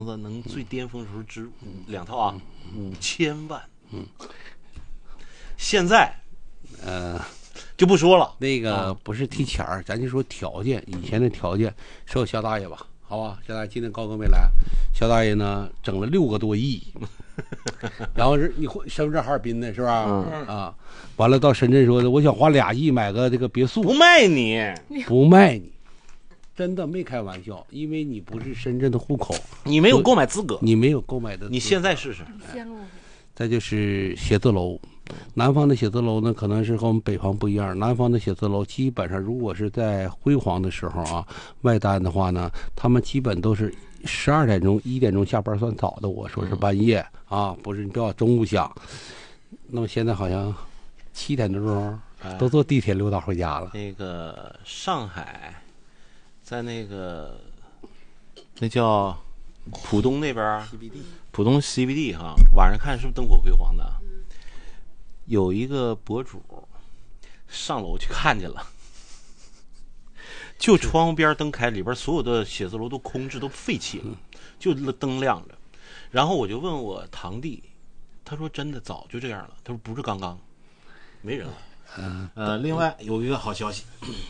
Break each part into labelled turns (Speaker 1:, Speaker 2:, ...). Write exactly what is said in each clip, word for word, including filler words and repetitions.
Speaker 1: 能最巅峰的时候值两套啊，五千万。嗯，现在呃就不说了。
Speaker 2: 那个不是提钱儿，咱就说条件。以前的条件是我肖大爷吧，好吧，肖大爷今天高哥没来，肖大爷呢整了六个多亿，然后是你身份证哈尔滨的是吧？嗯啊，完了到深圳说的，我想花俩亿买个这个别墅，
Speaker 1: 不卖你，
Speaker 2: 不卖你。真的没开玩笑，因为你不是深圳的户口，
Speaker 1: 你没有购买资格，
Speaker 2: 你没有购买的资格。
Speaker 1: 你现在试试。
Speaker 2: 再就是写字楼，南方的写字楼呢，可能是和我们北方不一样。南方的写字楼基本上，如果是在辉煌的时候啊，外单的话呢，他们基本都是十二点钟、一点钟下班算早的。我说是半夜啊，不是你不要中午想。那么现在好像七点多钟都坐地铁溜达回家了。
Speaker 1: 那个上海。在那个那叫浦东那边
Speaker 2: C B D
Speaker 1: 浦东 C B D 哈，晚上看是不是灯火辉煌的？有一个博主上楼去看见了，就窗户边灯开，里边所有的写字楼都空置，都废弃了，就灯亮着。然后我就问我堂弟，他说真的早就这样了，他说不是刚刚没人了。嗯呃，另外有一个好消息。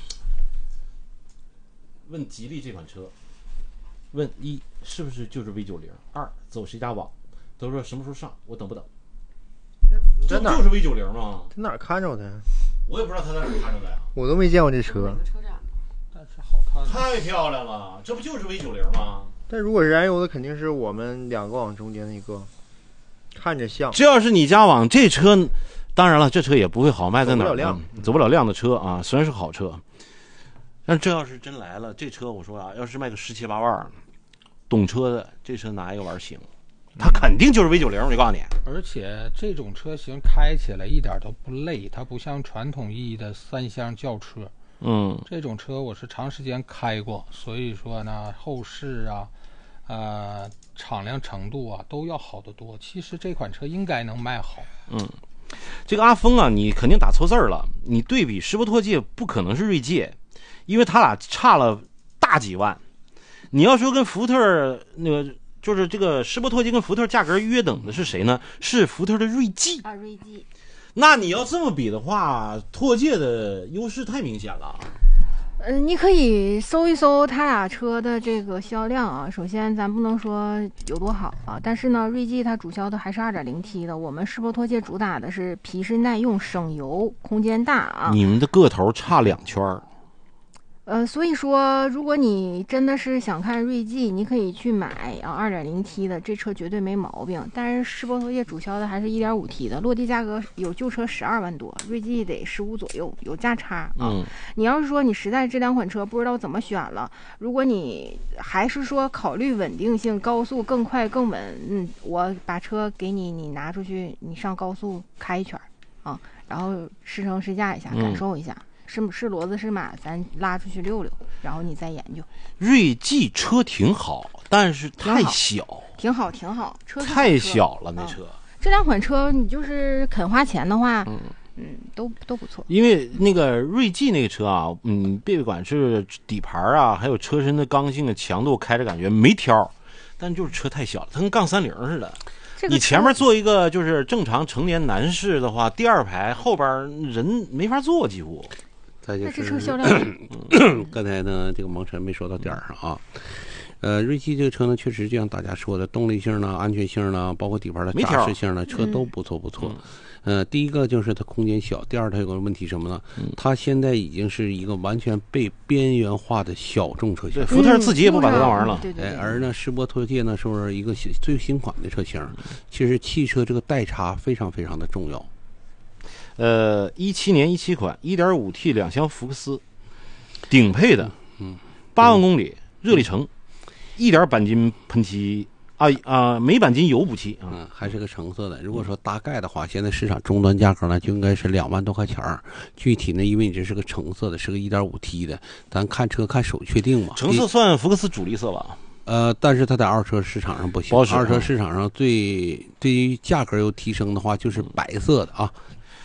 Speaker 1: 问吉利这款车，问一是不是就是 V 九零？ 二走谁家网？都说什么时候上？我等不等？这不就是 V 九零 吗？
Speaker 3: 在哪儿看着的？
Speaker 1: 我也不知道他在哪儿看着的呀。
Speaker 3: 我都没见过这车。
Speaker 2: 但是好看，
Speaker 1: 太漂亮了，这不就是 V 九零 吗？
Speaker 3: 但如果是燃油的，肯定是我们两个网中间的一个，看着像。
Speaker 1: 这要是你家网，这车，当然了，这车也不会好卖在哪儿，
Speaker 3: 走不了量，
Speaker 1: 走不了量的车啊，虽然是好车。但这要是真来了，这车我说啊，要是卖个十七八万，懂车的这车拿一个玩行，它肯定就是 V 九零，我就告诉你。
Speaker 4: 而且这种车型开起来一点都不累，它不像传统意义的三厢轿车。
Speaker 1: 嗯，
Speaker 4: 这种车我是长时间开过，所以说呢，后视啊，呃，敞亮程度啊都要好得多。其实这款车应该能卖好。
Speaker 1: 嗯，这个阿峰啊，你肯定打错字了。你对比施波托界，不可能是锐界。因为他俩差了大几万，你要说跟福特那个就是这个施波托界跟福特价格约等的是谁呢？是福特的锐际
Speaker 5: 啊，锐际。
Speaker 1: 那你要这么比的话，拓界的优势太明显了。
Speaker 5: 嗯、呃，你可以搜一搜他俩车的这个销量啊。首先，咱不能说有多好啊，但是呢，锐际它主销的还是 二点零 T 的，我们施波托界主打的是皮实耐用、省油、空间大啊。
Speaker 1: 你们的个头差两圈。
Speaker 5: 呃，所以说，如果你真的是想看锐际，你可以去买啊 二点零 T 的，这车绝对没毛病。但是施波托界主销的还是 一点五 T 的，落地价格有旧车十二万多，锐际得十五左右，有价差啊。
Speaker 1: 嗯，
Speaker 5: 你要是说你实在这两款车不知道怎么选了，如果你还是说考虑稳定性，高速更快更稳，嗯，我把车给你，你拿出去，你上高速开一圈啊，然后试乘试驾一下，感受一下。嗯，是是骡子是马，咱拉出去溜溜，然后你再研究。
Speaker 1: 锐际车挺好，但是太小，
Speaker 5: 挺好挺好，车
Speaker 1: 太小了那车、
Speaker 5: 嗯。这两款车你就是肯花钱的话，嗯嗯，都都不错。
Speaker 1: 因为那个锐际那个车啊，嗯，别管是底盘啊，还有车身的刚性的强度，开着感觉没挑，但就是车太小了，它跟杠三零似的。你前面坐一个就是正常成年男士的话，第二排后边人没法坐，几乎。
Speaker 2: 再就是
Speaker 5: 这车销量，
Speaker 2: 刚才呢，这个蒙尘没说到点儿上啊。呃，锐际这个车呢，确实就像大家说的，动力性呢、安全性呢，包括底盘的扎实性呢，车都不错不错。嗯、呃，第一个就是它空间小，第二它有个问题什么呢？嗯、它现在已经是一个完全被边缘化的小众车型。
Speaker 1: 对，福特自己也不把它当玩了。
Speaker 5: 对对对。
Speaker 2: 而呢，施波托界呢，是不是一个最新款的车型？其实汽车这个代差非常非常的重要。
Speaker 1: 呃，一七年一七款 一点五 T 两厢福克斯，顶配的，嗯，八万公里热力程，一点钣金喷漆啊啊，没钣金油补漆啊、
Speaker 2: 嗯，还是个橙色的。如果说大概的话，现在市场终端价格呢就应该是两万多块钱儿。具体呢，因为你这是个橙色的，是个 一点五 T 的，咱看车看手确定嘛。
Speaker 1: 橙色算福克斯主力色吧？
Speaker 2: 呃，但是它在二车市场上不行，二车市场上最对于价格有提升的话，就是白色的啊。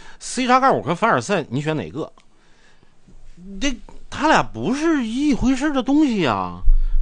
Speaker 1: C 叉杠五和凡尔赛，你选哪个？这他俩不是一回事的东西啊！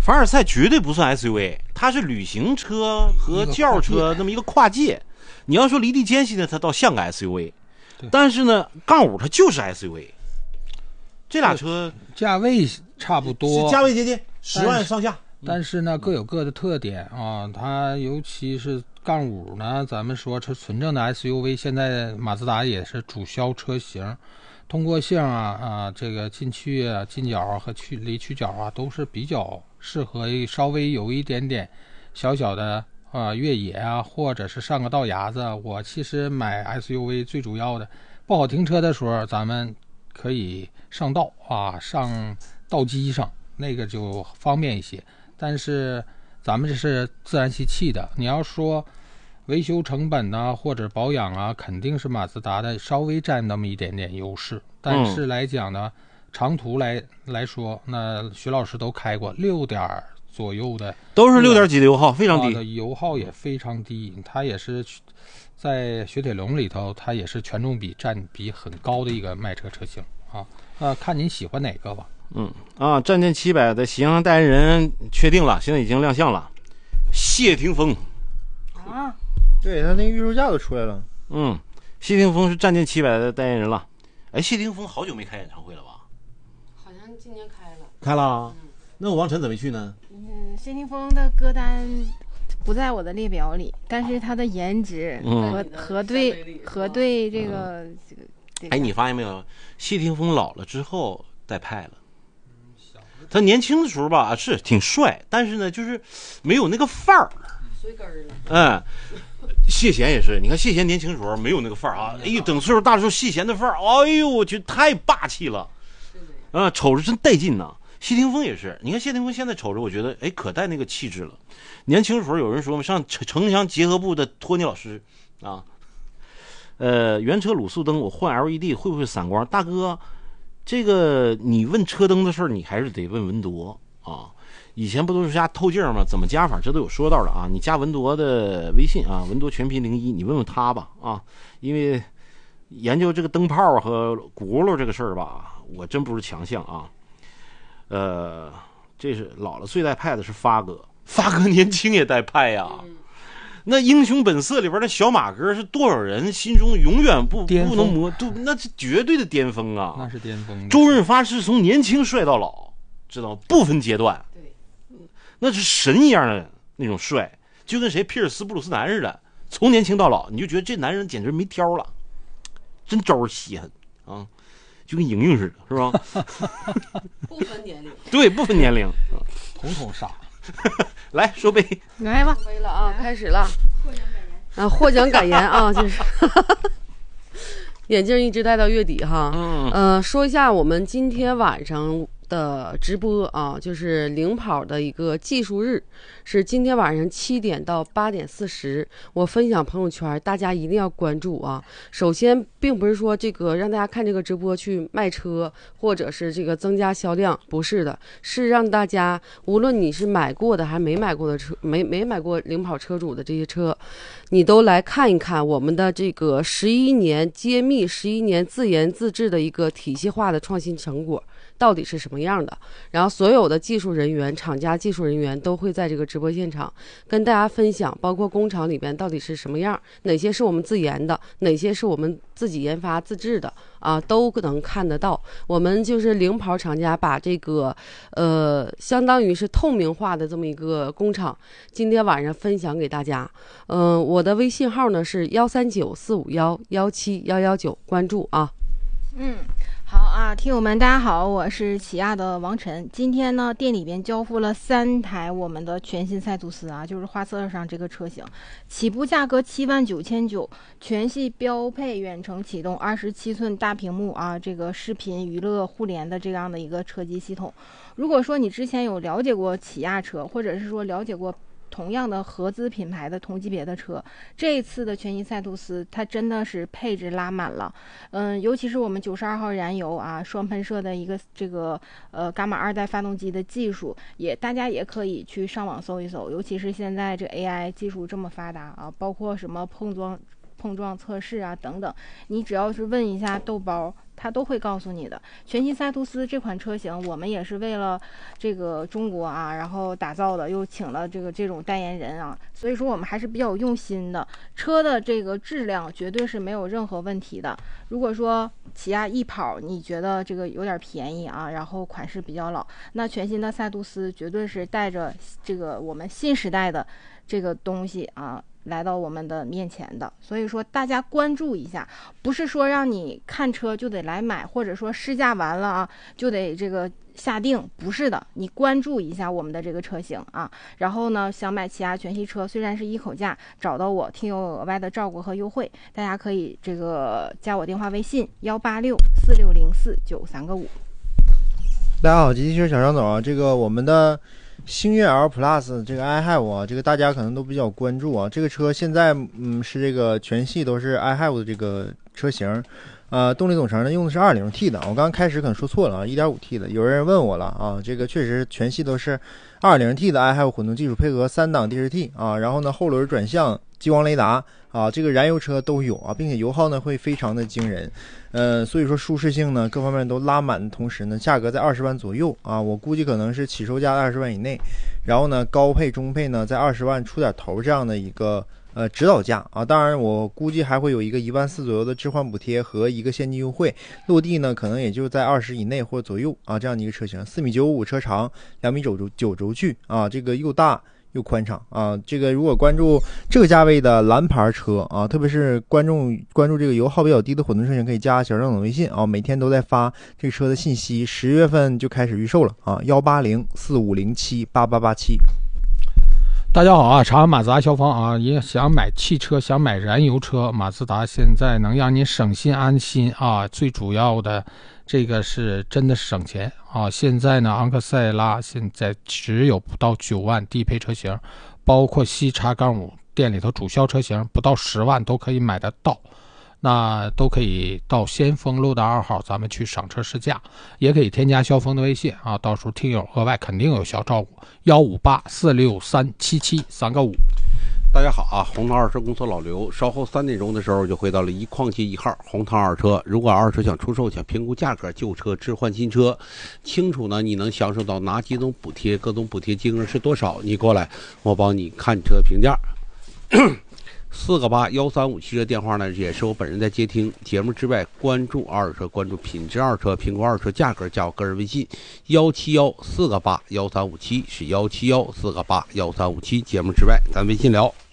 Speaker 1: 凡尔赛绝对不算 S U V， 它是旅行车和轿车那么一个跨界。你要说离地间隙呢，它倒像个 S U V， 但是呢，杠五它就是 S U V。这俩车
Speaker 4: 价位差不多，
Speaker 1: 价位接近十万上下，
Speaker 4: 但是呢各有各的特点啊。它尤其是杠五呢，咱们说是纯正的 S U V， 现在马自达也是主销车型，通过性啊啊，这个进去啊、进角啊和去离去角啊，都是比较适合稍微有一点点小小的啊越野啊，或者是上个道牙子。我其实买 S U V 最主要的不好停车的时候，咱们可以上道啊，上道基上，那个就方便一些。但是咱们这是自然吸气的，你要说维修成本呢或者保养啊，肯定是马自达的稍微占那么一点点优势。但是来讲呢，嗯、长途来来说，那徐老师都开过六点左右的，
Speaker 1: 都是六点几的油耗，非常低，
Speaker 4: 的油耗也非常低。它也是在雪铁龙里头，它也是权重比占比很高的一个卖车车型啊。呃，看您喜欢哪个吧。
Speaker 1: 嗯啊，战舰七百的喜羊羊代言人确定了，现在已经亮相了，谢霆锋
Speaker 5: 啊，
Speaker 3: 对他那个预售价都出来了。
Speaker 1: 嗯，谢霆锋是战舰七百的代言人了。哎，谢霆锋好久没开演唱会了吧？
Speaker 6: 好像今年开了。
Speaker 1: 开了。嗯、那我王晨怎么没去呢？
Speaker 5: 嗯，谢霆锋的歌单不在我的列表里，但是他的颜值和、嗯、核对核对这个、嗯、这个。
Speaker 1: 哎，你发现没有？谢霆锋老了之后带派了。他年轻的时候吧是挺帅，但是呢就是没有那个范儿，
Speaker 6: 随根儿了。
Speaker 1: 嗯，谢贤也是，你看谢贤年轻的时候没有那个范儿啊，哎呦，等岁数大的时候谢贤的范儿，哎呦，我觉得太霸气了，啊，瞅着真带劲呐。谢霆锋也是，你看谢霆锋现在瞅着，我觉得哎可带那个气质了。年轻的时候有人说上城乡结合部的托尼老师啊，呃，原车卤素灯我换 L E D 会不会闪光？大哥。这个你问车灯的事儿，你还是得问文铎啊。以前不都是加透镜吗？怎么加法？这都有说到的啊。你加文铎的微信啊，文铎全拼零一，你问问他吧啊。因为研究这个灯泡和轱辘这个事儿吧，我真不是强项啊。呃，这是老了最带派的是发哥，发哥年轻也带派呀。嗯，那英雄本色里边的小马哥是多少人心中永远不不能磨，都那是绝对的巅峰啊！
Speaker 4: 那是巅峰。
Speaker 1: 周润发是从年轻帅到老，知道吗？不分阶段，
Speaker 6: 对，
Speaker 1: 那是神一样的那种帅，就跟谁皮尔斯布鲁斯南似的，从年轻到老，你就觉得这男人简直没挑了，真招稀罕啊，就跟莹莹似的，是吧？
Speaker 6: 不分年龄，
Speaker 1: 对，不分年龄，
Speaker 4: 统统杀。
Speaker 1: 来说杯，
Speaker 5: 来吧，
Speaker 6: 杯了啊，开始了。啊，获奖感言啊，就是眼镜一直戴到月底哈。嗯，呃，说一下我们今天晚上的直播啊，就是领跑的一个技术日，是今天晚上七点到八点四十，我分享朋友圈，大家一定要关注啊。首先，并不是说这个让大家看这个直播去卖车，或者是这个增加销量，不是的，是让大家无论你是买过的还没买过的车，没没买过领跑车主的这些车，你都来看一看我们的这个十一年揭秘十一年自研自制的一个体系化的创新成果。到底是什么样的？然后所有的技术人员、厂家技术人员都会在这个直播现场跟大家分享，包括工厂里边到底是什么样，哪些是我们自研的，哪些是我们自己研发自制的啊，都能看得到。我们就是领跑厂家把这个呃，相当于是透明化的这么一个工厂，今天晚上分享给大家。嗯、呃，我的微信号呢是幺三九四五幺幺七幺幺九，关注啊。
Speaker 5: 嗯。好啊，听友们，大家好，我是起亚的王晨。今天呢，店里边交付了三台我们的全新赛图斯啊，就是画册上这个车型，起步价格七万九千九，全系标配远程启动二十七寸大屏幕啊，这个视频娱乐互联的这样的一个车机系统。如果说你之前有了解过起亚车，或者是说了解过同样的合资品牌的同级别的车，这一次的全新赛图斯它真的是配置拉满了，嗯，尤其是我们九十二号燃油啊，双喷射的一个这个呃伽马二代发动机的技术，也大家也可以去上网搜一搜，尤其是现在这 A I 技术这么发达啊，包括什么碰撞。 碰撞测试啊等等，你只要是问一下豆包，他都会告诉你的。全新赛途斯这款车型，我们也是为了这个中国啊，然后打造的，又请了这个这种代言人啊，所以说我们还是比较用心的。车的这个质量绝对是没有任何问题的。如果说起亚翼跑你觉得这个有点便宜啊，然后款式比较老，那全新的赛途斯绝对是带着这个我们新时代的这个东西啊来到我们的面前的。所以说大家关注一下，不是说让你看车就得来买，或者说试驾完了啊就得这个下定，不是的，你关注一下我们的这个车型啊，然后呢想买起亚全系车，虽然是一口价，找到我听有额外的照顾和优惠，大家可以这个加我电话微信幺八六四六零四九三个五。
Speaker 3: 大家好，吉吉车小张总啊，这个我们的星越 L Plus 这个 iHave 啊，这个大家可能都比较关注啊。这个车现在嗯是这个全系都是 iHave 的这个车型，呃，动力总成呢用的是 二点零 T 的，我刚刚开始可能说错了啊 ，一点五 T 的。有人问我了啊，这个确实全系都是 二点零 T 的 iHave 混动技术，配合三档 D S T 啊，然后呢后轮转向、激光雷达啊，这个燃油车都有啊，并且油耗呢会非常的惊人。呃，所以说舒适性呢各方面都拉满的同时呢，价格在二十万左右啊，我估计可能是起售价二十万以内，然后呢高配中配呢在二十万出点头这样的一个呃指导价啊，当然我估计还会有一个一万四左右的置换补贴和一个现金优惠，落地呢可能也就在二十以内或左右啊，这样的一个车型，四米九五车长，两米九轴九轴距啊，这个又大又宽敞啊，这个如果关注这个价位的蓝牌车啊，特别是关注关注这个油耗比较低的混动车型，可以加小张总微信啊，每天都在发这个车的信息，十月份就开始预售了啊，幺八零四五零七八八八七。
Speaker 4: 大家好啊，长安马自达肖峰啊，也想买汽车，想买燃油车，马自达现在能让你省心安心啊，最主要的这个是真的省钱啊。现在呢，昂克赛拉现在只有不到九万低配车型，包括 C X 五 店里头主销车型不到十万都可以买得到。那都可以到先锋路的二号，咱们去赏车试驾，也可以添加肖峰的微信啊，到时候听友额外肯定有小照顾，幺五八四六三七七三个五。
Speaker 2: 大家好啊，红桃二车公司老刘，稍后三点钟的时候就回到了一矿街一号红桃二车。如果二车想出售，想评估价格，旧车置换新车，清楚呢你能享受到哪几种补贴，各种补贴金额是多少，你过来我帮你看车评价。四个八幺三五七的电话呢，也是我本人在接听。节目之外，关注二车，关注品质二车，评估二车价格，加我个人微信幺七幺四个八幺三五七，是幺七幺四个八幺三五七。节目之外，咱微信聊。